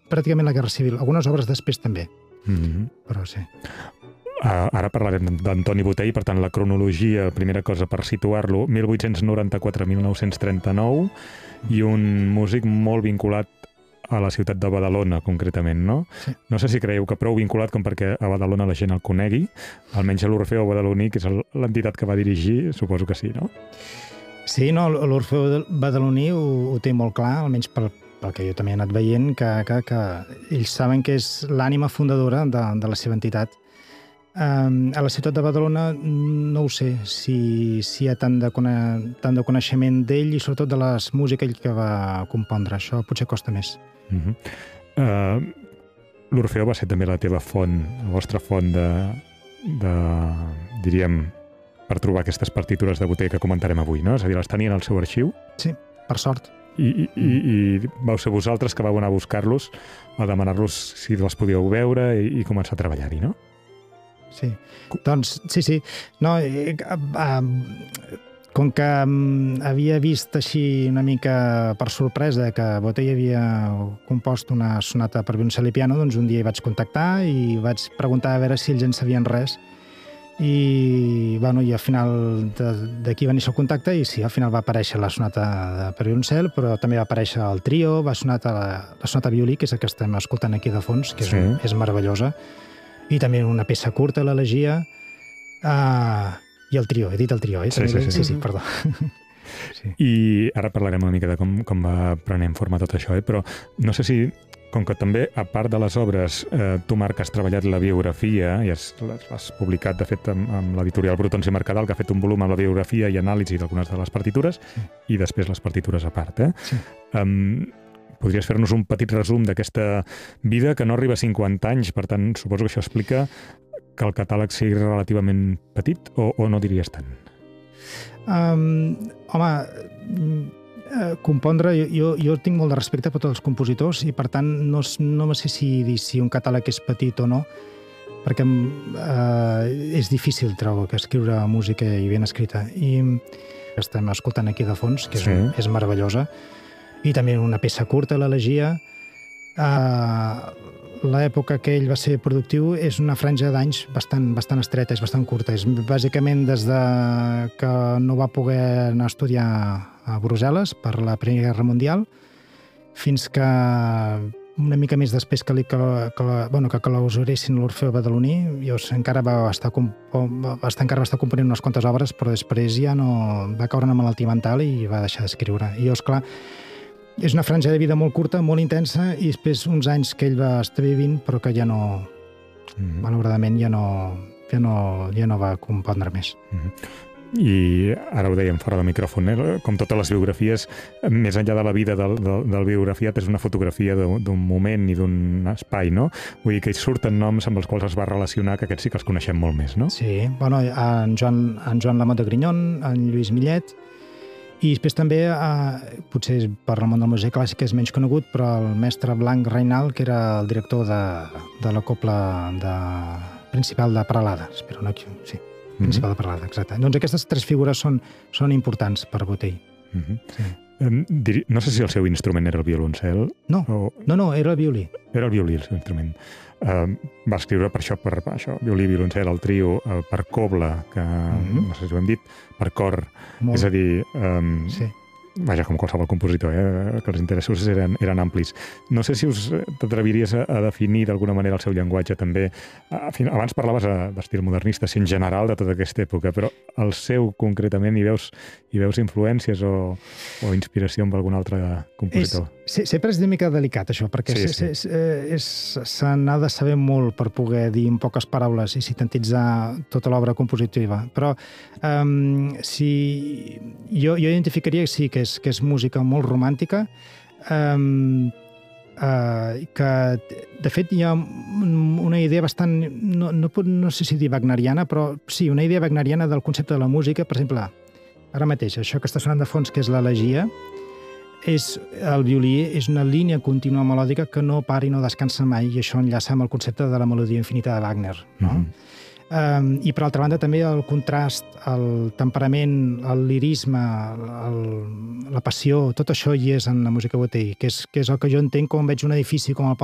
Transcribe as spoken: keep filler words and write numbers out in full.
pràcticament la Guerra Civil. Algunes obres després també, Mm-hmm. però sí. Uh, ara parlarem d'Antoni Botey, per tant, la cronologia, primera cosa per situar-lo, mil vuit-cents noranta-quatre a mil nou-cents trenta-nou, i un músic molt vinculat a la ciutat de Badalona, concretament, no? Sí. No sé si creieu que prou vinculat com perquè a Badalona la gent el conegui, almenys a l'Orfeó Badaloní, que és el- l'entitat que va dirigir, suposo que sí, no? Sí, no, l'Orfeó Badaloní ho, ho té molt clar, almenys pel, pel que jo també he anat veient, que, que, que ells saben que és l'ànima fundadora de, de la seva entitat. Um, a la ciutat de Badalona no ho sé si, si hi ha tant de, cone, tant de coneixement d'ell i sobretot de les músiques que va compondre. Això potser costa més. Uh-huh. Uh, L'Orfeó va ser també la teva font, la vostra font de, de, diríem, per trobar aquestes partitures de Botey que comentarem avui, no? És a dir, les tenien al seu arxiu Sí, per sort. i, i, i vau ser vosaltres que vau anar a buscar-los, a demanar-los si les podíeu veure i, i començar a treballar-hi, no? Sí, doncs sí, sí. No, eh, eh, com que mm, havia vist així una mica per sorpresa que Botey havia compost una sonata per violoncel i piano, doncs un dia hi vaig contactar i vaig preguntar a veure si ells en sabien res. I, bueno, i al final d'aquí va néixer el contacte i sí, al final va aparèixer la sonata de per violoncel, però també va aparèixer el trio, va sonar la, la sonata violí, que és la que estem escoltant aquí de fons, que és, Sí. és meravellosa, i també una peça curta, l'elegia, uh, i el trio, he dit el trio, eh? Sí, sí, sí. sí, sí, perdó. Sí. I ara parlarem una mica de com, com va prenent forma tot això, eh? Però no sé si, com que també, a part de les obres, eh, tu, Marc, has treballat la biografia i has, l'has publicat, de fet, amb, amb l'editorial Brotons i Mercadal, que ha fet un volum amb la biografia i anàlisi d'algunes de les partitures, Sí. i després les partitures a part, eh? Sí. Um, podries fer-nos un petit resum d'aquesta vida que no arriba a cinquanta anys, per tant, suposo que això explica que el catàleg sigui relativament petit, o, o no diries tant? Um, home, uh, compondre, jo, jo tinc molt de respecte per tots els compositors i per tant no, no sé si dir si un catàleg és petit o no, perquè uh, és difícil trobo que escriure música i ben escrita, i estem escoltant aquí de fons, que és, Sí. és meravellosa, i també una peça curta, l'elegia. Uh, l'època que ell va ser productiu és una franja d'anys bastant, bastant estreta, és bastant curta. És bàsicament des de que no va poder anar a estudiar a Brussel·les per la Primera Guerra Mundial fins que una mica més després que, li, que, que, bueno, que clausuressin l'Orfeó Badaloní, llavors encara va estar, va estar, encara va estar component unes quantes obres, però després ja no va caure una malaltia mental i va deixar d'escriure. I llavors, clar, és una franja de vida molt curta, molt intensa, i després uns anys que ell va estar vivint, però que ja no, Mm-hmm. malauradament, ja no, ja no, ja no va compondre més. Mm-hmm. I ara ho dèiem fora de micròfon, eh? Com totes les biografies, més enllà de la vida del, del, del biografiat, és una fotografia d'un d'un moment i d'un espai, no? Vull dir que hi surten noms amb els quals es va relacionar, que aquests sí que els coneixem molt més, no? Sí, bueno, en Joan, en Joan Lamot de Grignon, en Lluís Millet, i després també, eh, potser per el món del música clàssic és menys conegut, però el mestre Blanc Reinal, que era el director de, de la copla de, principal de Peralada. Espera, no, sí, principal de Peralada, exacte. Doncs aquestes tres figures són, són importants per Botey. Mm-hmm. Sí. Em, diri- No sé si el seu instrument era el violoncel No, o no, no, era el violí. era el violí, el seu instrument. Uh, va escriure per això, per això, violí, violoncel, el trio, uh, per cobla, que Mhm. no sé si ho hem dit, per cor, Molt. és a dir, um, Sí. vaja, com qualsevol compositor, eh, que els interessos eren, eren amplis. No sé si us t'atreviries a, a definir d'alguna manera el seu llenguatge també. A, fin- abans parlaves eh, d'estil modernista, sí, en general de tota aquesta època, però el seu concretament hi veus, hi veus influències o, o inspiració amb algun altre compositor? És, se- sempre és una mica delicat, això, perquè Sí, sí, sí. sí. És, és, se n'ha de saber molt per poder dir en poques paraules i sintetitzar tota l'obra compositiva. Però um, si, jo, jo identificaria que sí, que és, que és música molt romàntica, um, uh, que, de fet, hi ha una idea bastant, no, no, pot- no sé si dir wagneriana, però sí, una idea wagneriana del concepte de la música. Per exemple, ara mateix, això que està sonant de fons, que és l'elegia, és, el violí és una línia contínua melòdica que no para i no descansa mai, i això enllaça amb el concepte de la melodia infinita de Wagner. No? Mhm. Um, I, per altra banda, també el contrast, el temperament, el lirisme, el, la passió, tot això hi és en la música Botey, que és, que és el que jo entenc quan veig un edifici com el